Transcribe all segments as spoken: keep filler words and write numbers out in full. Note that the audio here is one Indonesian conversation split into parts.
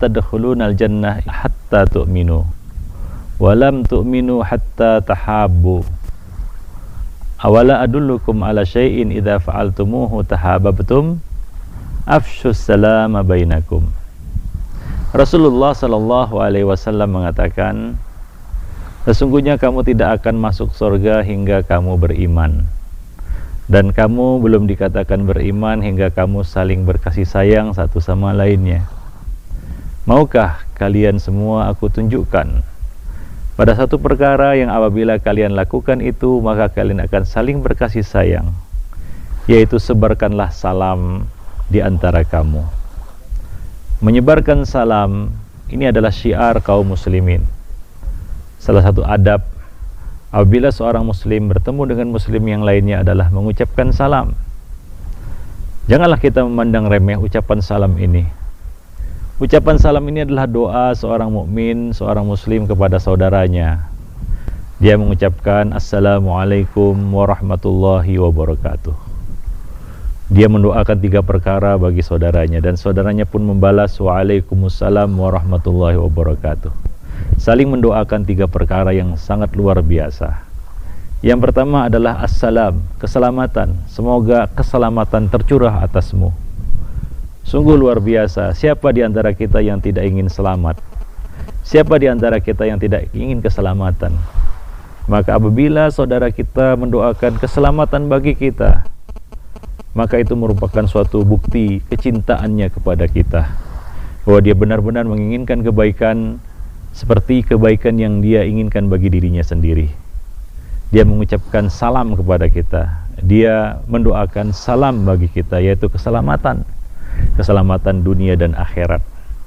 tadkhulunal jannah hatta tu'minu wa lam tu'minu hatta tahabbu awala adullukum ala syai'in idza fa'altumuhu tahabbtum afshus salama bainakum. Rasulullah sallallahu alaihi wasallam mengatakan, sesungguhnya kamu tidak akan masuk surga hingga kamu beriman, dan kamu belum dikatakan beriman hingga kamu saling berkasih sayang satu sama lainnya. Maukah kalian semua aku tunjukkan pada satu perkara yang apabila kalian lakukan itu, maka kalian akan saling berkasih sayang, yaitu sebarkanlah salam di antara kamu. Menyebarkan salam ini adalah syiar kaum muslimin. Salah satu adab apabila seorang muslim bertemu dengan muslim yang lainnya adalah mengucapkan salam. Janganlah kita memandang remeh ucapan salam ini. Ucapan salam ini adalah doa seorang mukmin, seorang muslim kepada saudaranya. Dia mengucapkan assalamualaikum warahmatullahi wabarakatuh. Dia mendoakan tiga perkara bagi saudaranya, dan saudaranya pun membalas waalaikumsalam warahmatullahi wabarakatuh. Saling mendoakan tiga perkara yang sangat luar biasa. Yang pertama adalah assalam, keselamatan. Semoga keselamatan tercurah atasmu. Sungguh luar biasa. Siapa di antara kita yang tidak ingin selamat? Siapa di antara kita yang tidak ingin keselamatan? Maka apabila saudara kita mendoakan keselamatan bagi kita, maka itu merupakan suatu bukti kecintaannya kepada kita, bahwa dia benar-benar menginginkan kebaikan seperti kebaikan yang dia inginkan bagi dirinya sendiri. Dia mengucapkan salam kepada kita, dia mendoakan salam bagi kita, yaitu keselamatan, keselamatan dunia dan akhirat.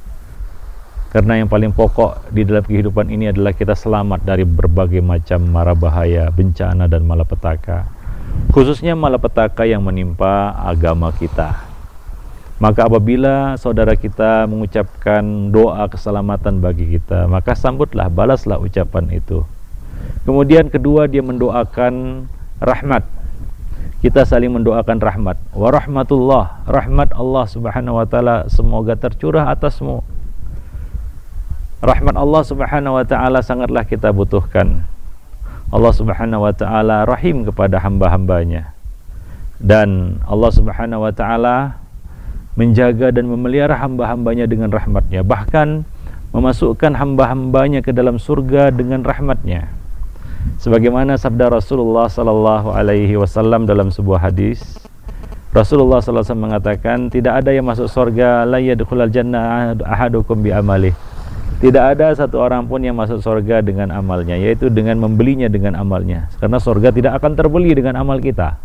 Karena yang paling pokok di dalam kehidupan ini adalah kita selamat dari berbagai macam mara bahaya, bencana dan malapetaka, khususnya malapetaka yang menimpa agama kita. Maka apabila saudara kita mengucapkan doa keselamatan bagi kita, maka sambutlah, balaslah ucapan itu. Kemudian kedua, dia mendoakan rahmat. Kita saling mendoakan rahmat. Wa rahmatullah, rahmat Allah subhanahu wa ta'ala semoga tercurah atasmu. Rahmat Allah subhanahu wa ta'ala sangatlah kita butuhkan. Allah subhanahu wa ta'ala rahim kepada hamba-hambanya, dan Allah subhanahu wa ta'ala menjaga dan memelihara hamba-hambanya dengan rahmatnya, bahkan memasukkan hamba-hambanya ke dalam surga dengan rahmatnya. Sebagaimana sabda Rasulullah sallallahu alaihi wasallam dalam sebuah hadis, Rasulullah sallallahu alaihi wasallam mengatakan, tidak ada yang masuk surga la yadkhulul jannah ahadukum bi amalih. Tidak ada satu orang pun yang masuk surga dengan amalnya, yaitu dengan membelinya dengan amalnya. Karena surga tidak akan terbeli dengan amal kita.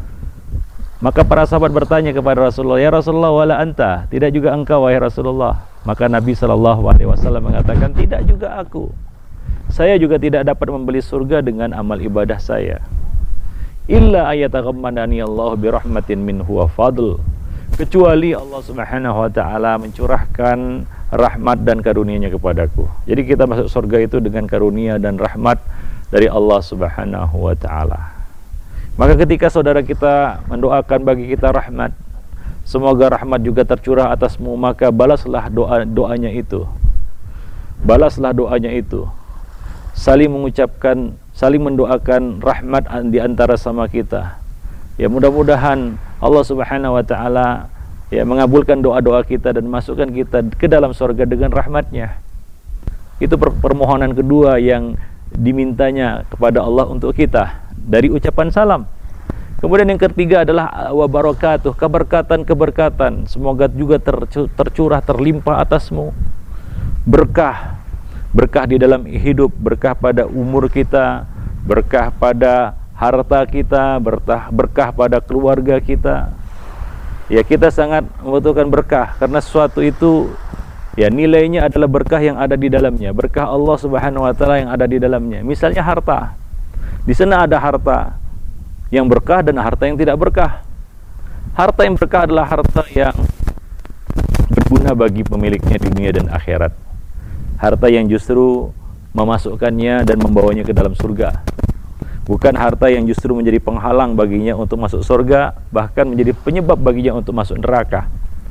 Maka para sahabat bertanya kepada Rasulullah, ya Rasulullah, wala anta, tidak juga engkau wahai Rasulullah? Maka Nabi shallallahu alaihi wasallam mengatakan, tidak juga aku. Saya juga tidak dapat membeli surga dengan amal ibadah saya. Illa ayataghammadani Allah birahmatin minhu wa fadl. Kecuali Allah subhanahu wa ta'ala mencurahkan rahmat dan karunia-Nya kepadaku. Jadi kita masuk surga itu dengan karunia dan rahmat dari Allah subhanahu wa ta'ala. Maka ketika saudara kita mendoakan bagi kita rahmat, semoga rahmat juga tercurah atasmu, maka balaslah doa doanya itu. Balaslah doanya itu. Saling mengucapkan, saling mendoakan rahmat di antara sama kita. Ya, mudah-mudahan Allah subhanahu wa ta'ala ya mengabulkan doa-doa kita dan masukkan kita ke dalam surga dengan rahmatnya. Itu permohonan kedua yang dimintanya kepada Allah untuk kita dari ucapan salam. Kemudian yang ketiga adalah wa barakatuh, keberkatan-keberkatan semoga juga tercurah, terlimpah atasmu. Berkah, berkah di dalam hidup, berkah pada umur kita, berkah pada harta kita, berkah, berkah pada keluarga kita. Ya, kita sangat membutuhkan berkah karena sesuatu itu ya nilainya adalah berkah yang ada di dalamnya, berkah Allah subhanahu wa ta'ala yang ada di dalamnya. Misalnya harta, di sana ada harta yang berkah dan harta yang tidak berkah. Harta yang berkah adalah harta yang berguna bagi pemiliknya di dunia dan akhirat, harta yang justru memasukkannya dan membawanya ke dalam surga, bukan harta yang justru menjadi penghalang baginya untuk masuk surga, bahkan menjadi penyebab baginya untuk masuk neraka.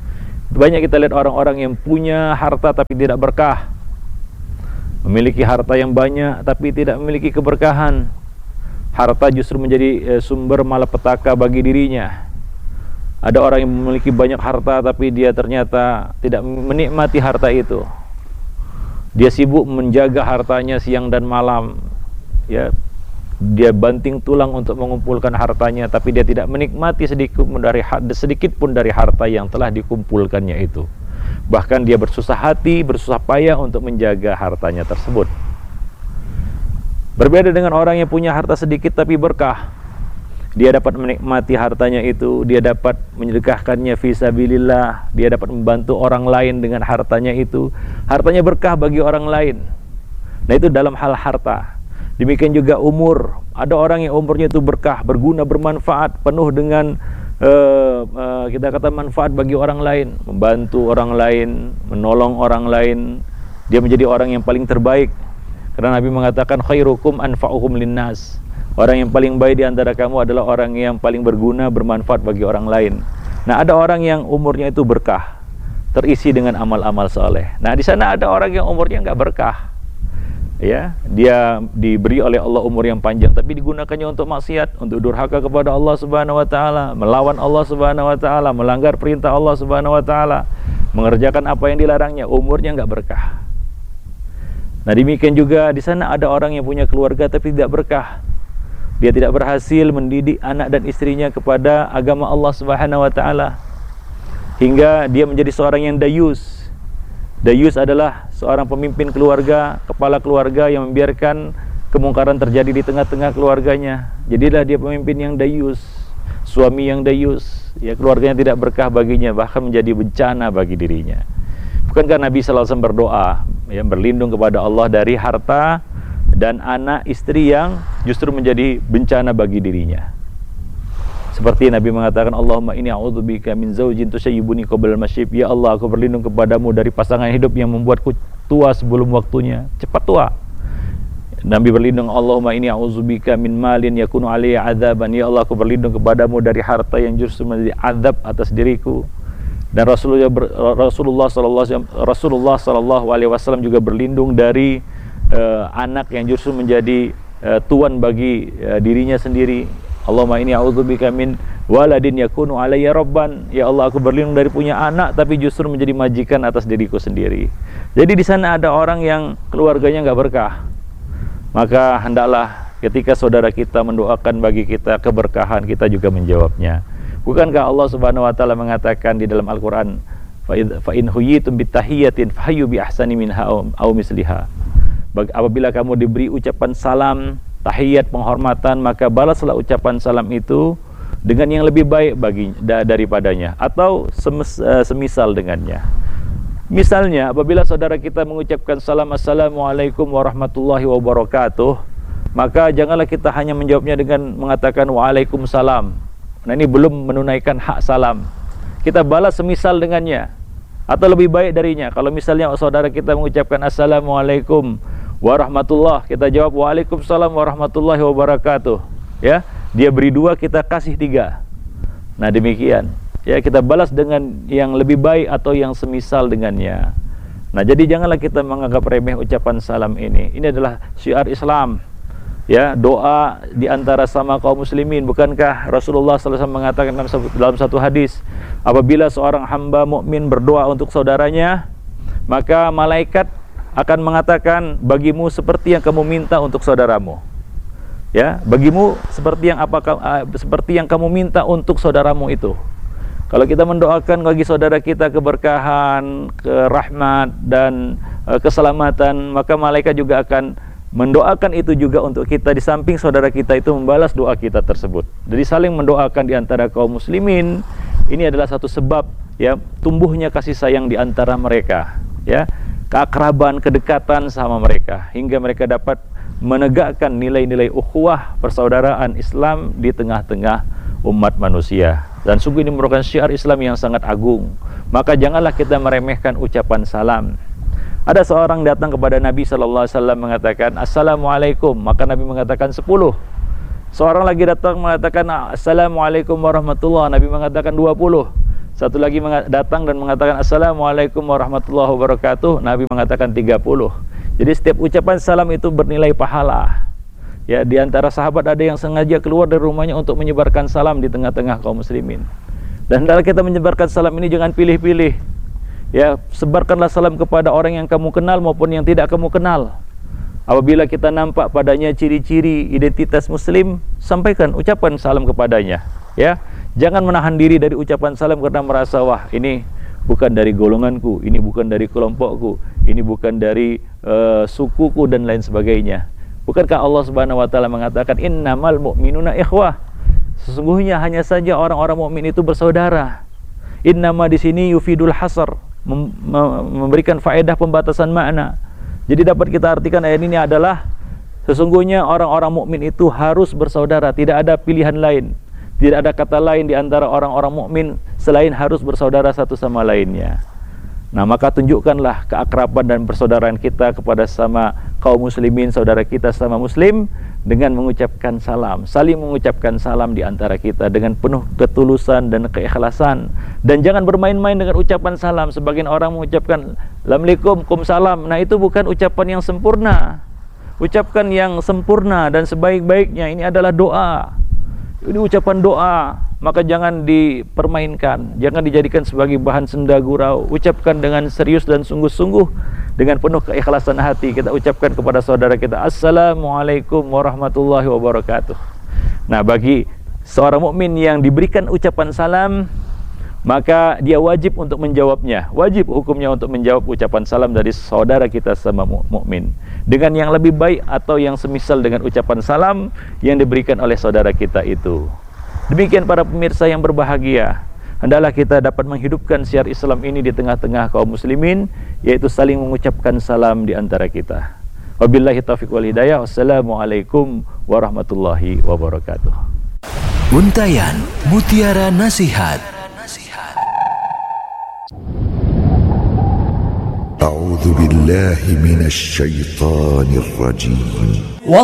Banyak kita lihat orang-orang yang punya harta tapi tidak berkah, memiliki harta yang banyak tapi tidak memiliki keberkahan. Harta justru menjadi eh, sumber malapetaka bagi dirinya. Ada orang yang memiliki banyak harta tapi dia ternyata tidak menikmati harta itu. Dia sibuk menjaga hartanya siang dan malam, ya. Dia banting tulang untuk mengumpulkan hartanya, tapi dia tidak menikmati sedikit pun dari sedikit pun dari harta yang telah dikumpulkannya itu. Bahkan dia bersusah hati, bersusah payah untuk menjaga hartanya tersebut. Berbeda dengan orang yang punya harta sedikit tapi berkah. Dia dapat menikmati hartanya itu, dia dapat menyedekahkannya fisabilillah, dia dapat membantu orang lain dengan hartanya itu. Hartanya berkah bagi orang lain. Nah, itu dalam hal harta. Demikian juga umur. Ada orang yang umurnya itu berkah, berguna, bermanfaat, penuh dengan uh, uh, kita kata manfaat bagi orang lain, membantu orang lain, menolong orang lain. Dia menjadi orang yang paling terbaik. Karena Nabi mengatakan khairukum anfa'uhum linnas. Orang yang paling baik di antara kamu adalah orang yang paling berguna, bermanfaat bagi orang lain. Nah, ada orang yang umurnya itu berkah, terisi dengan amal-amal soleh. Nah, di sana ada orang yang umurnya enggak berkah. Ya, dia diberi oleh Allah umur yang panjang tapi digunakannya untuk maksiat, untuk durhaka kepada Allah Subhanahu wa taala, melawan Allah Subhanahu wa taala, melanggar perintah Allah Subhanahu wa taala, mengerjakan apa yang dilarangnya, umurnya enggak berkah. Nah, demikian juga di sana ada orang yang punya keluarga tapi tidak berkah. Dia tidak berhasil mendidik anak dan istrinya kepada agama Allah Subhanahu wa taala, hingga dia menjadi seorang yang dayus. Dayus adalah seorang pemimpin keluarga, kepala keluarga yang membiarkan kemungkaran terjadi di tengah-tengah keluarganya. Jadilah dia pemimpin yang dayus, suami yang dayus, ya, keluarganya tidak berkah baginya, bahkan menjadi bencana bagi dirinya. Bukankah Nabi sallallahu alaihi wasallam berdoa, ya, berlindung kepada Allah dari harta dan anak istri yang justru menjadi bencana bagi dirinya? Seperti Nabi mengatakan, Allahumma inni a'udzubika min zaujin tusyayyibuni qabla al-masyib. Ya Allah, aku berlindung kepadamu dari pasangan hidup yang membuatku tua sebelum waktunya, cepat tua. Nabi berlindung, Allahumma inni a'udzubika min malin yakunu alayya adzaban. Ya Allah, aku berlindung kepadamu dari harta yang justru menjadi azab atas diriku. Dan Rasulullah Rasulullah sallallahu alaihi wasallam Rasulullah sallallahu alaihi wasallam juga berlindung dari uh, anak yang justru menjadi uh, tuan bagi uh, dirinya sendiri. Allahumma inni a'udzubika min waladin yakunu alayya rabban. Ya Allah, aku berlindung dari punya anak tapi justru menjadi majikan atas diriku sendiri. Jadi di sana ada orang yang keluarganya enggak berkah. Maka hendaklah ketika saudara kita mendoakan bagi kita keberkahan, kita juga menjawabnya. Bukankah Allah Subhanahu wa taala mengatakan di dalam Al-Qur'an, fa in huyitum bitahiyatin fahayyu bi ahsani minha aw misliha. Apabila kamu diberi ucapan salam, tahiyat, penghormatan, maka balaslah ucapan salam itu dengan yang lebih baik bagi da, daripadanya atau semes, uh, semisal dengannya. Misalnya apabila saudara kita mengucapkan salam assalamualaikum warahmatullahi wabarakatuh, maka janganlah kita hanya menjawabnya dengan mengatakan waalaikumsalam. Nah, ini belum menunaikan hak salam. Kita balas semisal dengannya atau lebih baik darinya. Kalau misalnya saudara kita mengucapkan assalamualaikum warahmatullah, kita jawab waalaikumsalam warahmatullahi wabarakatuh. Ya, dia beri dua, kita kasih tiga. Nah, demikian. Ya, kita balas dengan yang lebih baik atau yang semisal dengannya. Nah, jadi janganlah kita menganggap remeh ucapan salam ini. Ini adalah syiar Islam. Ya, doa di antara sama kaum muslimin. Bukankah Rasulullah sallallahu alaihi wasallam mengatakan dalam satu hadis, apabila seorang hamba mukmin berdoa untuk saudaranya, maka malaikat akan mengatakan bagimu seperti yang kamu minta untuk saudaramu. Ya, bagimu seperti yang apa seperti yang kamu minta untuk saudaramu itu. Kalau kita mendoakan bagi saudara kita keberkahan, kerahmat dan e, keselamatan, maka malaikat juga akan mendoakan itu juga untuk kita, di samping saudara kita itu membalas doa kita tersebut. Jadi saling mendoakan di antara kaum muslimin ini adalah satu sebab, ya, tumbuhnya kasih sayang di antara mereka, ya, keakraban, kedekatan sama mereka, hingga mereka dapat menegakkan nilai-nilai ukhuwah persaudaraan Islam di tengah-tengah umat manusia. Dan sungguh ini merupakan syiar Islam yang sangat agung. Maka janganlah kita meremehkan ucapan salam. Ada seorang datang kepada Nabi sallallahu alaihi wasallam mengatakan assalamualaikum, maka Nabi mengatakan sepuluh. Seorang lagi datang mengatakan assalamualaikum warahmatullahi, Nabi mengatakan dua puluh. Satu lagi datang dan mengatakan Assalamualaikum warahmatullahi wabarakatuh, Nabi mengatakan tiga puluh. Jadi setiap ucapan salam itu bernilai pahala. Ya, di antara sahabat ada yang sengaja keluar dari rumahnya untuk menyebarkan salam di tengah-tengah kaum muslimin. Dan dalam kita menyebarkan salam ini jangan pilih-pilih. Ya, sebarkanlah salam kepada orang yang kamu kenal maupun yang tidak kamu kenal. Apabila kita nampak padanya ciri-ciri identitas muslim, sampaikan ucapan salam kepadanya. Ya, jangan menahan diri dari ucapan salam karena merasa wah ini bukan dari golonganku, ini bukan dari kelompokku, ini bukan dari uh, sukuku dan lain sebagainya. Bukankah Allah Subhanahu wa taala mengatakan innamal mu'minuna ikhwah? Sesungguhnya hanya saja orang-orang mukmin itu bersaudara. Innama di sini yufidul hasar, mem memberikan faedah pembatasan makna. Jadi dapat kita artikan ayat ini adalah sesungguhnya orang-orang mukmin itu harus bersaudara, tidak ada pilihan lain. Tidak ada kata lain di antara orang-orang mukmin selain harus bersaudara satu sama lainnya. Nah, maka tunjukkanlah keakraban dan persaudaraan kita kepada sama kaum muslimin, saudara kita sama muslim dengan mengucapkan salam, saling mengucapkan salam di antara kita dengan penuh ketulusan dan keikhlasan. Dan jangan bermain-main dengan ucapan salam. Sebagian orang mengucapkan Assalamualaikum, Waalaikumsalam. Nah, itu bukan ucapan yang sempurna. Ucapkan yang sempurna dan sebaik-baiknya. Ini adalah doa. Ini ucapan doa, maka jangan dipermainkan, jangan dijadikan sebagai bahan senda gurau. Ucapkan dengan serius dan sungguh-sungguh, dengan penuh keikhlasan hati. Kita ucapkan kepada saudara kita Assalamualaikum warahmatullahi wabarakatuh. Nah, bagi seorang mukmin yang diberikan ucapan salam, maka dia wajib untuk menjawabnya. Wajib hukumnya untuk menjawab ucapan salam dari saudara kita sama mukmin dengan yang lebih baik atau yang semisal dengan ucapan salam yang diberikan oleh saudara kita itu. Demikian para pemirsa yang berbahagia, hendaklah kita dapat menghidupkan syiar Islam ini di tengah-tengah kaum muslimin, yaitu saling mengucapkan salam di antara kita. Wabillahi taufiq wal hidayah. Wassalamualaikum warahmatullahi wabarakatuh. Untayan Mutiara Nasihat. أعوذ بالله من الشيطان الرجيم